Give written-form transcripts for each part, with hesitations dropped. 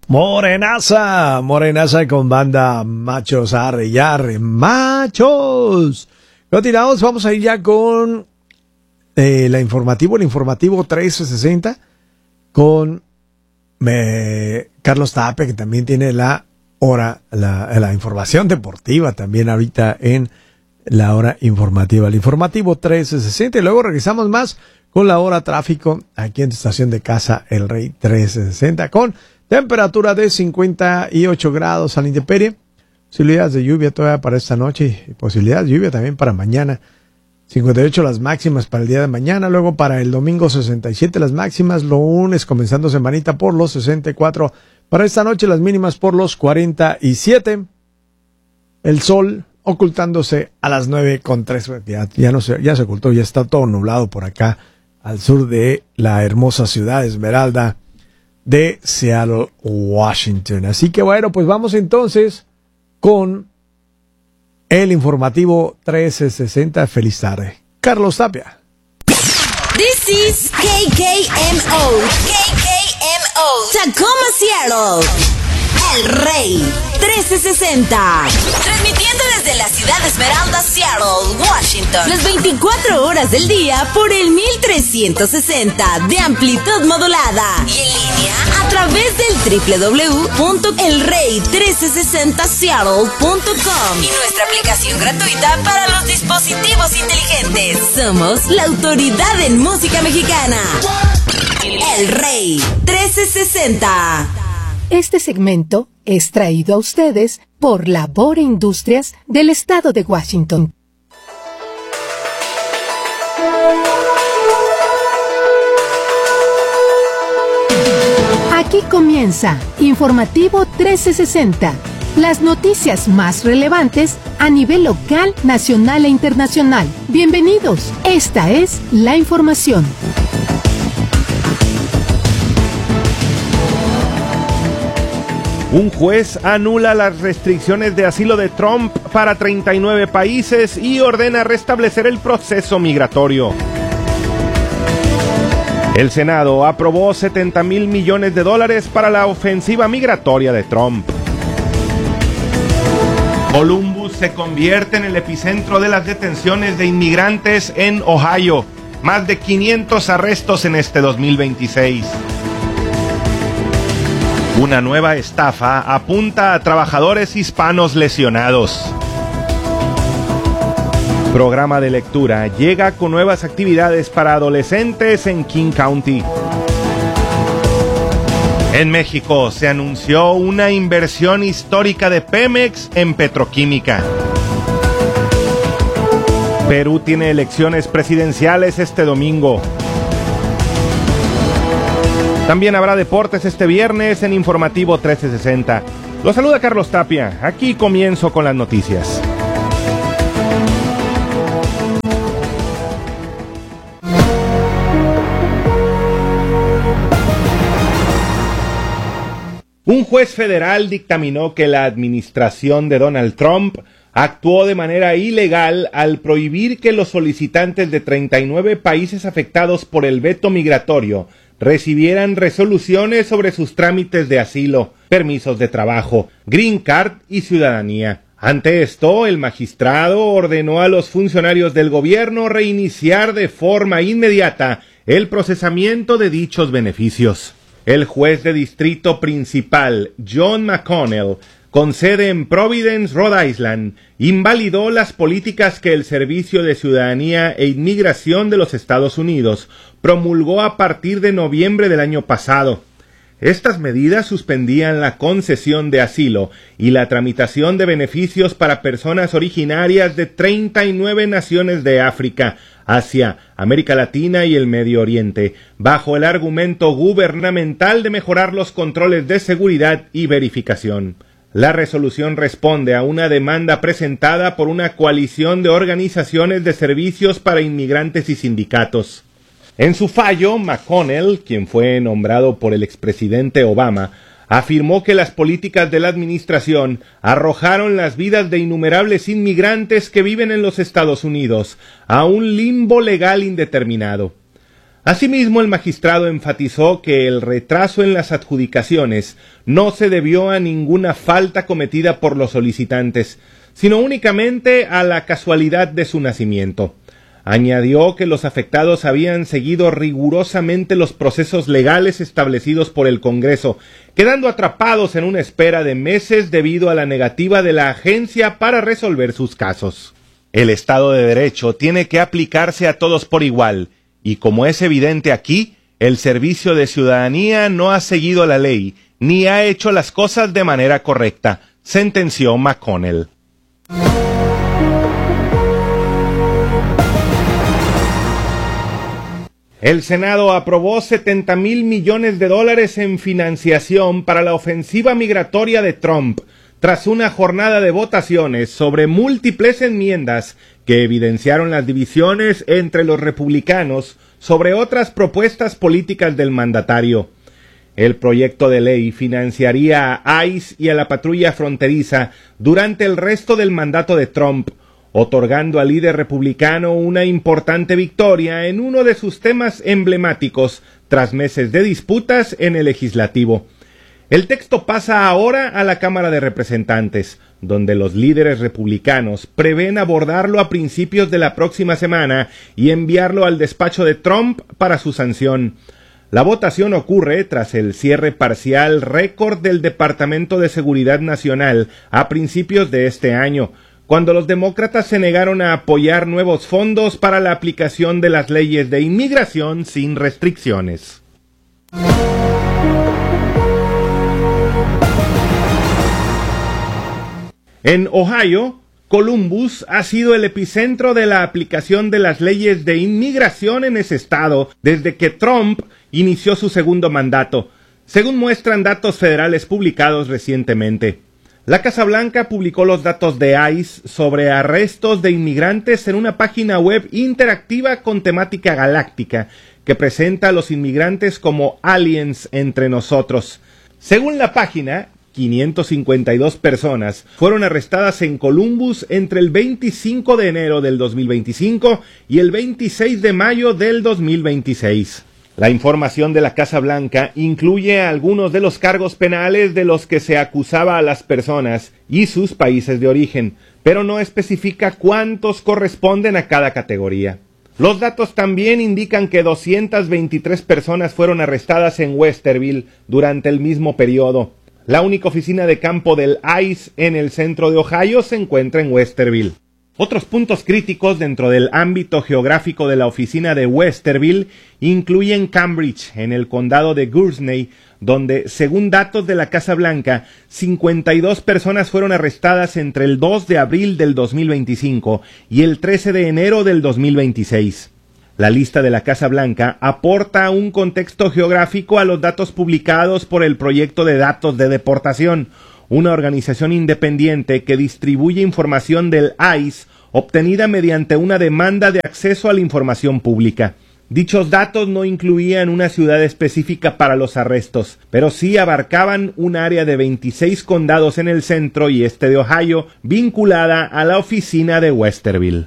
Morenaza con banda Machos Arre y Arre, Machos. Continuamos, vamos a ir ya con el informativo 1360 con Carlos Tapia, que también tiene la información deportiva también ahorita en la hora informativa, el informativo 1360, y luego regresamos más con la hora tráfico aquí en tu estación de casa El Rey 1360 con temperatura de 58 grados a la intemperie, posibilidades de lluvia todavía para esta noche y posibilidades de lluvia también para mañana. 58 las máximas para el día de mañana, luego para el domingo 67 las máximas, lunes comenzando semanita por los 64, para esta noche las mínimas por los 47, el sol ocultándose a las 9:03, ya se ocultó, ya está todo nublado por acá al sur de la hermosa ciudad Esmeralda de Seattle, Washington. Así que bueno, pues vamos entonces con el informativo 1360. Feliz tarde. Carlos Tapia. This is KKMO. Tacoma, Seattle. El Rey 1360. Transmitiendo desde la ciudad de Esmeralda, Seattle, Washington. Las 24 horas del día por el 1360 de amplitud modulada. Y en línea a través del www.elrey1360seattle.com. Y nuestra aplicación gratuita para los dispositivos inteligentes. Somos la autoridad en música mexicana. El Rey 1360. Este segmento es traído a ustedes por Labor Industrias del Estado de Washington. Aquí comienza Informativo 1360, las noticias más relevantes a nivel local, nacional e internacional. Bienvenidos, esta es la información. Un juez anula las restricciones de asilo de Trump para 39 países y ordena restablecer el proceso migratorio. El Senado aprobó $70,000 millones para la ofensiva migratoria de Trump. Columbus se convierte en el epicentro de las detenciones de inmigrantes en Ohio. Más de 500 arrestos en este 2026. Una nueva estafa apunta a trabajadores hispanos lesionados. Programa de lectura llega con nuevas actividades para adolescentes en King County. En México se anunció una inversión histórica de Pemex en petroquímica. Perú tiene elecciones presidenciales este domingo. También habrá deportes este viernes en Informativo 1360. Los saluda Carlos Tapia. Aquí comienzo con las noticias. Un juez federal dictaminó que la administración de Donald Trump actuó de manera ilegal al prohibir que los solicitantes de 39 países afectados por el veto migratorio recibieran resoluciones sobre sus trámites de asilo, permisos de trabajo, green card y ciudadanía. Ante esto, el magistrado ordenó a los funcionarios del gobierno reiniciar de forma inmediata el procesamiento de dichos beneficios. El juez de distrito principal, John McConnell, con sede en Providence, Rhode Island, invalidó las políticas que el Servicio de Ciudadanía e Inmigración de los Estados Unidos promulgó a partir de noviembre del año pasado. Estas medidas suspendían la concesión de asilo y la tramitación de beneficios para personas originarias de 39 naciones de África, Asia, América Latina y el Medio Oriente, bajo el argumento gubernamental de mejorar los controles de seguridad y verificación. La resolución responde a una demanda presentada por una coalición de organizaciones de servicios para inmigrantes y sindicatos. En su fallo, McConnell, quien fue nombrado por el expresidente Obama, afirmó que las políticas de la administración arrojaron las vidas de innumerables inmigrantes que viven en los Estados Unidos a un limbo legal indeterminado. Asimismo, el magistrado enfatizó que el retraso en las adjudicaciones no se debió a ninguna falta cometida por los solicitantes, sino únicamente a la casualidad de su nacimiento. Añadió que los afectados habían seguido rigurosamente los procesos legales establecidos por el Congreso, quedando atrapados en una espera de meses debido a la negativa de la agencia para resolver sus casos. El Estado de Derecho tiene que aplicarse a todos por igual, y como es evidente aquí, el Servicio de Ciudadanía no ha seguido la ley, ni ha hecho las cosas de manera correcta, sentenció McConnell. El Senado aprobó $70,000 millones en financiación para la ofensiva migratoria de Trump, tras una jornada de votaciones sobre múltiples enmiendas que evidenciaron las divisiones entre los republicanos sobre otras propuestas políticas del mandatario. El proyecto de ley financiaría a ICE y a la patrulla fronteriza durante el resto del mandato de Trump, otorgando al líder republicano una importante victoria en uno de sus temas emblemáticos tras meses de disputas en el legislativo. El texto pasa ahora a la Cámara de Representantes, donde los líderes republicanos prevén abordarlo a principios de la próxima semana y enviarlo al despacho de Trump para su sanción. La votación ocurre tras el cierre parcial récord del Departamento de Seguridad Nacional a principios de este año, cuando los demócratas se negaron a apoyar nuevos fondos para la aplicación de las leyes de inmigración sin restricciones. En Ohio, Columbus ha sido el epicentro de la aplicación de las leyes de inmigración en ese estado desde que Trump inició su segundo mandato, según muestran datos federales publicados recientemente. La Casa Blanca publicó los datos de ICE sobre arrestos de inmigrantes en una página web interactiva con temática galáctica que presenta a los inmigrantes como aliens entre nosotros. Según la página, 552 personas fueron arrestadas en Columbus entre el 25 de enero del 2025 y el 26 de mayo del 2026. La información de la Casa Blanca incluye algunos de los cargos penales de los que se acusaba a las personas y sus países de origen, pero no especifica cuántos corresponden a cada categoría. Los datos también indican que 223 personas fueron arrestadas en Westerville durante el mismo periodo. La única oficina de campo del ICE en el centro de Ohio se encuentra en Westerville. Otros puntos críticos dentro del ámbito geográfico de la oficina de Westerville incluyen Cambridge, en el condado de Guernsey, donde, según datos de la Casa Blanca, 52 personas fueron arrestadas entre el 2 de abril del 2025 y el 13 de enero del 2026. La lista de la Casa Blanca aporta un contexto geográfico a los datos publicados por el Proyecto de Datos de Deportación, una organización independiente que distribuye información del ICE obtenida mediante una demanda de acceso a la información pública. Dichos datos no incluían una ciudad específica para los arrestos, pero sí abarcaban un área de 26 condados en el centro y este de Ohio, vinculada a la oficina de Westerville.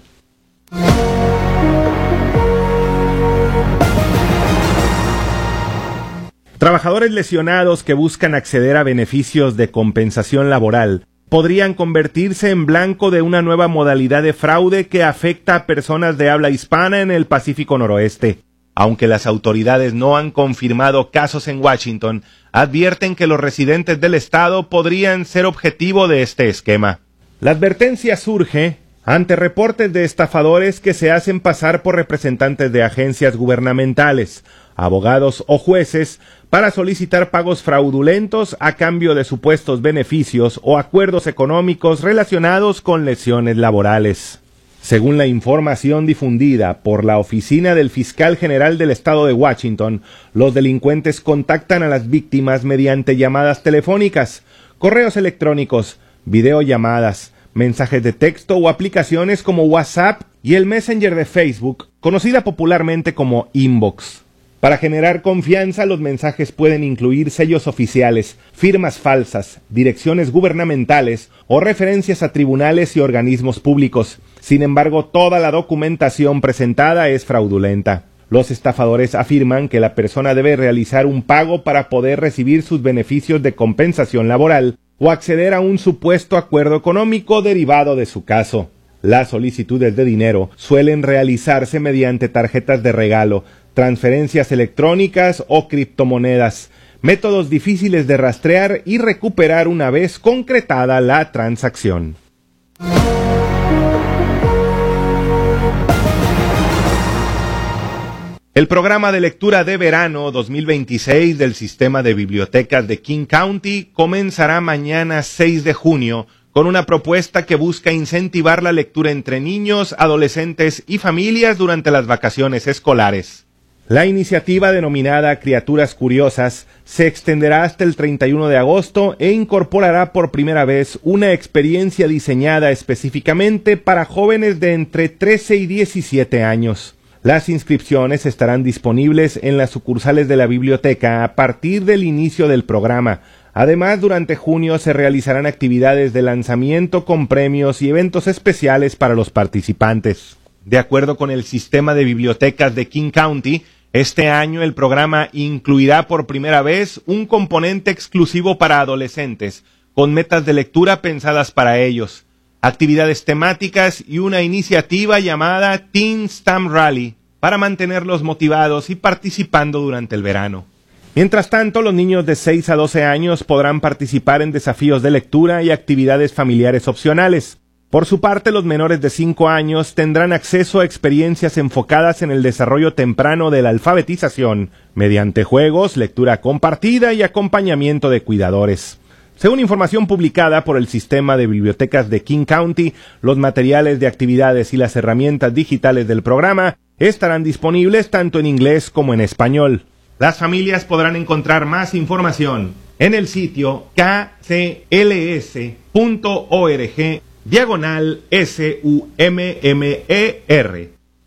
Trabajadores lesionados que buscan acceder a beneficios de compensación laboral podrían convertirse en blanco de una nueva modalidad de fraude que afecta a personas de habla hispana en el Pacífico Noroeste. Aunque las autoridades no han confirmado casos en Washington, advierten que los residentes del estado podrían ser objetivo de este esquema. La advertencia surge ante reportes de estafadores que se hacen pasar por representantes de agencias gubernamentales, abogados o jueces para solicitar pagos fraudulentos a cambio de supuestos beneficios o acuerdos económicos relacionados con lesiones laborales. Según la información difundida por la Oficina del Fiscal General del Estado de Washington, los delincuentes contactan a las víctimas mediante llamadas telefónicas, correos electrónicos, videollamadas, mensajes de texto o aplicaciones como WhatsApp y el Messenger de Facebook, conocida popularmente como Inbox. Para generar confianza, los mensajes pueden incluir sellos oficiales, firmas falsas, direcciones gubernamentales o referencias a tribunales y organismos públicos. Sin embargo, toda la documentación presentada es fraudulenta. Los estafadores afirman que la persona debe realizar un pago para poder recibir sus beneficios de compensación laboral o acceder a un supuesto acuerdo económico derivado de su caso. Las solicitudes de dinero suelen realizarse mediante tarjetas de regalo, transferencias electrónicas o criptomonedas, métodos difíciles de rastrear y recuperar una vez concretada la transacción. El programa de lectura de verano 2026 del sistema de bibliotecas de King County comenzará mañana 6 de junio con una propuesta que busca incentivar la lectura entre niños, adolescentes y familias durante las vacaciones escolares. La iniciativa denominada Criaturas Curiosas se extenderá hasta el 31 de agosto e incorporará por primera vez una experiencia diseñada específicamente para jóvenes de entre 13 y 17 años. Las inscripciones estarán disponibles en las sucursales de la biblioteca a partir del inicio del programa. Además, durante junio se realizarán actividades de lanzamiento con premios y eventos especiales para los participantes. De acuerdo con el sistema de bibliotecas de King County, este año el programa incluirá por primera vez un componente exclusivo para adolescentes, con metas de lectura pensadas para ellos, actividades temáticas y una iniciativa llamada Teen Stamp Rally para mantenerlos motivados y participando durante el verano. Mientras tanto, los niños de 6 a 12 años podrán participar en desafíos de lectura y actividades familiares opcionales. Por su parte, los menores de 5 años tendrán acceso a experiencias enfocadas en el desarrollo temprano de la alfabetización, mediante juegos, lectura compartida y acompañamiento de cuidadores. Según información publicada por el sistema de bibliotecas de King County, los materiales de actividades y las herramientas digitales del programa estarán disponibles tanto en inglés como en español. Las familias podrán encontrar más información en el sitio kcls.org/SUMMER.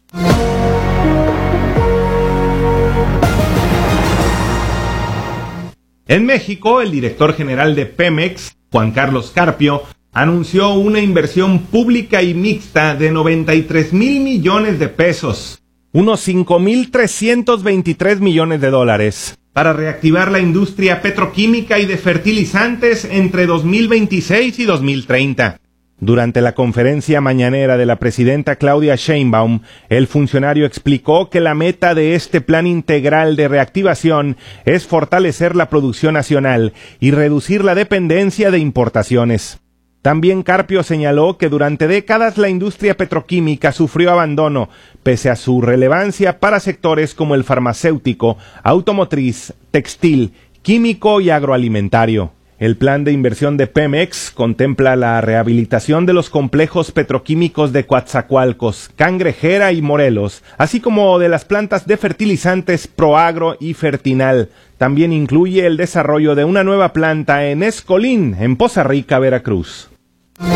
En México, el director general de Pemex, Juan Carlos Carpio, anunció una inversión pública y mixta de 93,000 millones de pesos, unos 5,323 millones de dólares, para reactivar la industria petroquímica y de fertilizantes entre 2026 y 2030. Durante la conferencia mañanera de la presidenta Claudia Sheinbaum, el funcionario explicó que la meta de este plan integral de reactivación es fortalecer la producción nacional y reducir la dependencia de importaciones. También Carpio señaló que durante décadas la industria petroquímica sufrió abandono, pese a su relevancia para sectores como el farmacéutico, automotriz, textil, químico y agroalimentario. El plan de inversión de Pemex contempla la rehabilitación de los complejos petroquímicos de Coatzacoalcos, Cangrejera y Morelos, así como de las plantas de fertilizantes Proagro y Fertinal. También incluye el desarrollo de una nueva planta en Escolín, en Poza Rica, Veracruz.